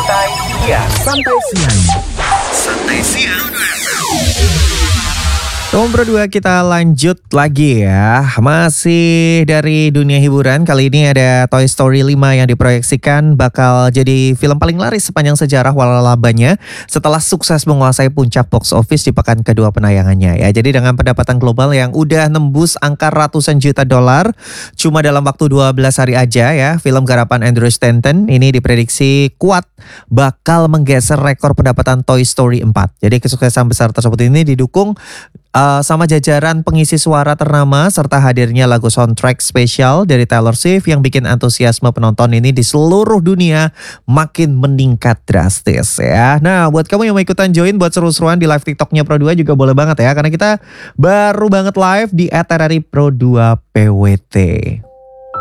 Santai Siang. Santai siang. Santai Siang. Nomor 2 kita lanjut lagi ya. Masih dari dunia hiburan. Kali ini ada Toy Story 5 yang diproyeksikan bakal jadi film paling laris sepanjang sejarah waralabanya setelah sukses menguasai puncak box office di pekan kedua penayangannya ya. Jadi dengan pendapatan global yang udah nembus angka ratusan juta dolar cuma dalam waktu 12 hari aja ya. Film garapan Andrew Stanton ini diprediksi kuat bakal menggeser rekor pendapatan Toy Story 4. Jadi kesuksesan besar tersebut ini didukung sama jajaran pengisi suara ternama serta hadirnya lagu soundtrack spesial dari Taylor Swift yang bikin antusiasme penonton ini di seluruh dunia makin meningkat drastis ya. Nah buat kamu yang mau ikutan join buat seru-seruan di live TikToknya Pro2 juga boleh banget ya. Karena kita baru banget live di @Pro2PWT.